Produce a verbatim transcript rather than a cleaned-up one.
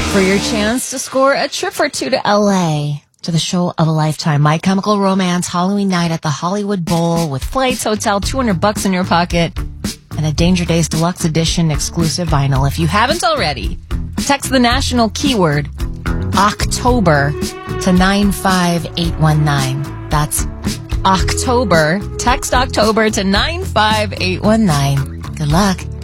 For your chance to score a trip or two to L A to the show of a lifetime, My Chemical Romance, Halloween night at the Hollywood Bowl with flights, hotel, two hundred bucks in your pocket, and a Danger Days Deluxe Edition exclusive vinyl. If you haven't already, text the national keyword October to nine five eight one nine. That's October. Text October to nine five eight one nine. Good luck.